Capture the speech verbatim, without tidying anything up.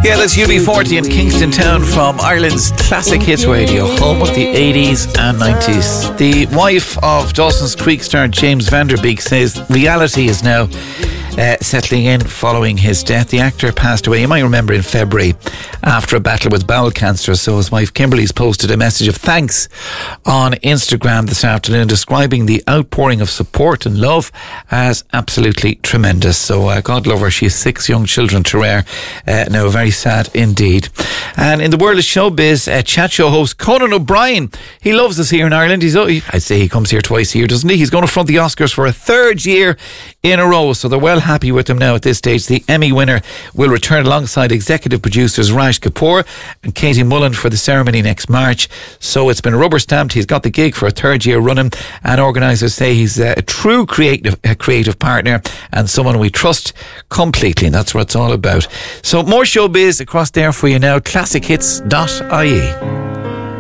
Yeah, that's U B forty in Kingston Town from Ireland's classic hits radio, home of the eighties and nineties. The wife of Dawson's Creek star James Van Der Beek says reality is now Uh, settling in following his death. The actor passed away, you might remember, in February after a battle with bowel cancer. So his wife Kimberly's posted a message of thanks on Instagram this afternoon, describing the outpouring of support and love as absolutely tremendous. So uh, God love her. She has six young children to rear. Uh, now, very sad indeed. And in the world of showbiz, uh, chat show host Conan O'Brien, he loves us here in Ireland. He's, I'd say he comes here twice a year, doesn't he? He's going to front the Oscars for a third year in a row, so they're well happy with him now at this stage. The Emmy winner will return alongside executive producers Raj Kapoor and Katie Mullen for the ceremony next March. So it's been rubber stamped. He's got the gig for a third year running, and organisers say he's a true creative a creative partner and someone we trust completely, and that's what it's all about. So more showbiz across there for you now. classic hits dot I E